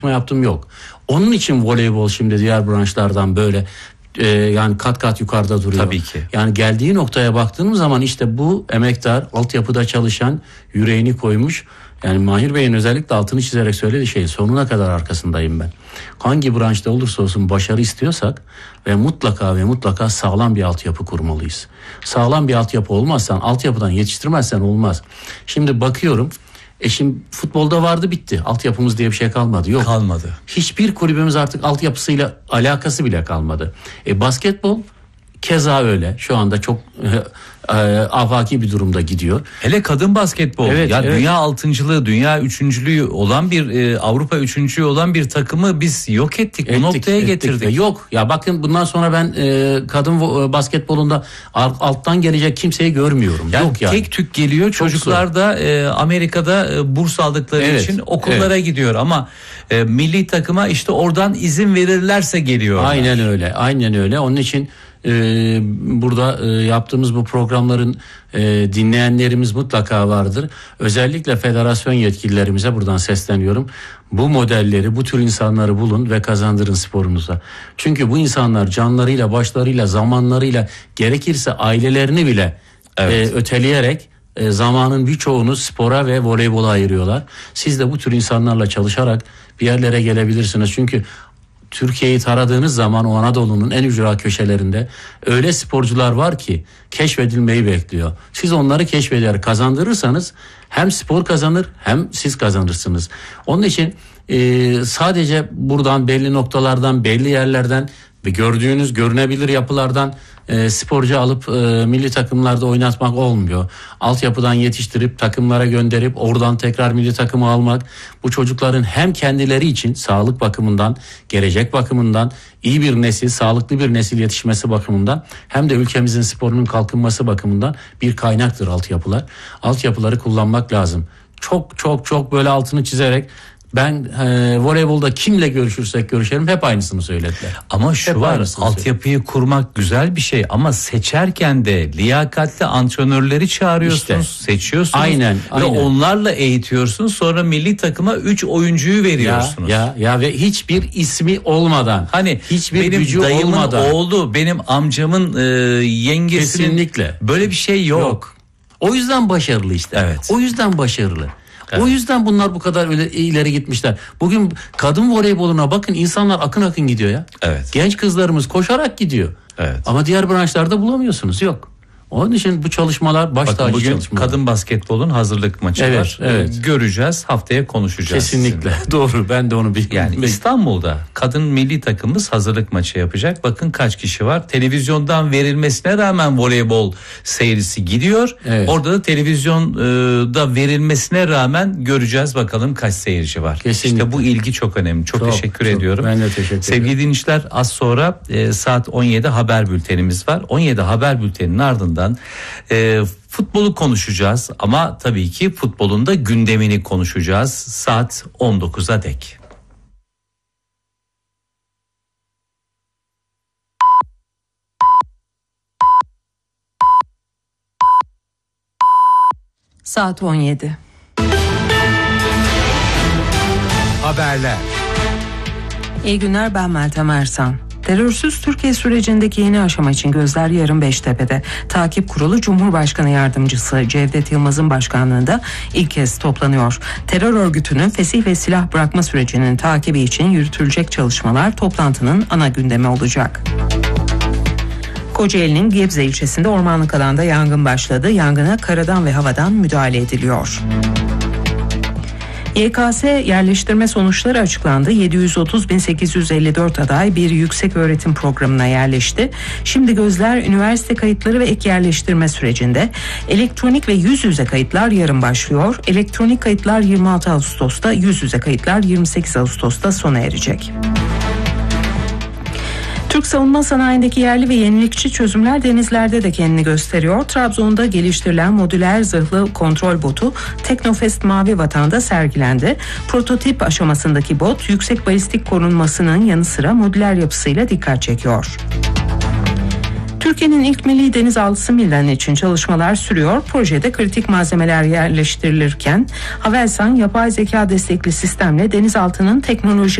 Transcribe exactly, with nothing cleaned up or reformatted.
yaptım yok. Onun için voleybol şimdi diğer branşlardan böyle e, yani kat kat yukarıda duruyor. Tabii ki. Yani geldiği noktaya baktığımız zaman işte bu emektar, altyapıda çalışan, yüreğini koymuş. Yani Mahir Bey'in özellikle altını çizerek söylediği şey, sonuna kadar arkasındayım ben. Hangi branşta olursa olsun başarı istiyorsak ve mutlaka ve mutlaka sağlam bir altyapı kurmalıyız. Sağlam bir altyapı olmazsan, altyapıdan yetiştirmezsen olmaz. Şimdi bakıyorum, e şimdi futbolda vardı, bitti. Altyapımız diye bir şey kalmadı. Yok. Kalmadı. Hiçbir kulübümüz artık altyapısıyla alakası bile kalmadı. E, basketbol keza öyle. Şu anda çok e, e, afaki bir durumda gidiyor. Hele kadın basketbol. Evet, ya evet. Dünya altıncılığı, dünya üçüncülüğü olan bir e, Avrupa üçüncülüğü olan bir takımı biz yok ettik. Bu Ettik, noktaya ettik getirdik. de. Yok ya, bakın bundan sonra ben e, kadın vo- basketbolunda alttan gelecek kimseyi görmüyorum. Yani yok yani. tek tük geliyor. Çocuklar da e, Amerika'da e, burs aldıkları Evet, için okullara evet. gidiyor ama e, milli takıma işte oradan izin verirlerse geliyorlar. Aynen öyle. Aynen öyle. Onun için e, burada e, yaptığımız bu programların e, dinleyenlerimiz mutlaka vardır. Özellikle federasyon yetkililerimize buradan sesleniyorum. Bu modelleri, bu tür insanları bulun ve kazandırın sporunuza. Çünkü bu insanlar canlarıyla, başlarıyla, zamanlarıyla, gerekirse ailelerini bile Evet. e, öteleyerek e, zamanın birçoğunu spora ve voleybola ayırıyorlar. Siz de bu tür insanlarla çalışarak bir yerlere gelebilirsiniz. Çünkü Türkiye'yi taradığınız zaman o Anadolu'nun en ücra köşelerinde öyle sporcular var ki keşfedilmeyi bekliyor. Siz onları keşfeder, kazandırırsanız hem spor kazanır hem siz kazanırsınız. Onun için e, sadece buradan belli noktalardan, belli yerlerden ve gördüğünüz görünebilir yapılardan e, sporcu alıp e, milli takımlarda oynatmak olmuyor. Altyapıdan yetiştirip takımlara gönderip oradan tekrar milli takımı almak, bu çocukların hem kendileri için sağlık bakımından, gelecek bakımından iyi bir nesil, sağlıklı bir nesil yetişmesi bakımından hem de ülkemizin sporunun kalkınması bakımından bir kaynaktır altyapılar. Altyapıları kullanmak lazım. Çok çok çok böyle altını çizerek ben e, voleybolda kimle görüşürsek görüşelim hep aynısını söylediler. Ama şu hep var, altyapıyı kurmak güzel bir şey ama seçerken de liyakatli antrenörleri çağırıyorsunuz, İşte, seçiyorsunuz aynen, ve aynen. onlarla eğitiyorsunuz, sonra milli takıma üç oyuncuyu veriyorsunuz. Ya, ya ya ve hiçbir ismi olmadan, hani hiçbir benim gücü dayımın olmadan, oğlu, benim amcamın e, yengesinin, kesinlikle böyle bir şey yok. yok. O yüzden başarılı işte. Evet. O yüzden başarılı. Evet. O yüzden bunlar bu kadar öyle ileri gitmişler. Bugün kadın voleyboluna bakın, insanlar akın akın gidiyor ya. Evet. Genç kızlarımız koşarak gidiyor. Evet. Ama diğer branşlarda bulamıyorsunuz, yok. Onun için bu çalışmalar baş Bakın tacı bugün çalışmalar. kadın basketbolun hazırlık maçı Evet, var. evet. Göreceğiz, haftaya konuşacağız. Kesinlikle doğru, ben de onu bir Yani İstanbul'da kadın milli takımımız hazırlık maçı yapacak. Bakın kaç kişi var. Televizyondan verilmesine rağmen voleybol seyircisi gidiyor. Evet. Orada da televizyonda verilmesine rağmen göreceğiz bakalım kaç seyirci var. Kesinlikle. İşte bu ilgi çok önemli. Çok, Çok, teşekkür çok. ediyorum. Ben de teşekkür ederim. Sevgili dinleyiciler, az sonra e, saat on yedi haber bültenimiz var. on yedi haber bülteninin ardından e, futbolu konuşacağız ama tabii ki futbolun da gündemini konuşacağız saat on dokuza dek. Saat on yedi. Haberler. İyi günler, ben Meltem Ersan. Terörsüz Türkiye sürecindeki yeni aşama için gözler yarın Beştepe'de. Takip Kurulu Cumhurbaşkanı Yardımcısı Cevdet Yılmaz'ın başkanlığında ilk kez toplanıyor. Terör örgütünün fesih ve silah bırakma sürecinin takibi için yürütülecek çalışmalar toplantının ana gündemi olacak. Kocaeli'nin Gebze ilçesinde ormanlık alanda yangın başladı. Yangına karadan ve havadan müdahale ediliyor. Y K S yerleştirme sonuçları açıklandı. yedi yüz otuz bin sekiz yüz elli dört aday bir yüksek öğretim programına yerleşti. Şimdi gözler üniversite kayıtları ve ek yerleştirme sürecinde. Elektronik ve yüz yüze kayıtlar yarın başlıyor. Elektronik kayıtlar yirmi altı Ağustos'ta, yüz yüze kayıtlar yirmi sekiz Ağustos'ta sona erecek. Türk savunma sanayindeki yerli ve yenilikçi çözümler denizlerde de kendini gösteriyor. Trabzon'da geliştirilen modüler zırhlı kontrol botu Teknofest Mavi Vatan'da sergilendi. Prototip aşamasındaki bot yüksek balistik korunmasının yanı sıra modüler yapısıyla dikkat çekiyor. Türkiye'nin ilk milli denizaltısı Milan için çalışmalar sürüyor. Projede kritik malzemeler yerleştirilirken Havelsan yapay zeka destekli sistemle denizaltının teknolojik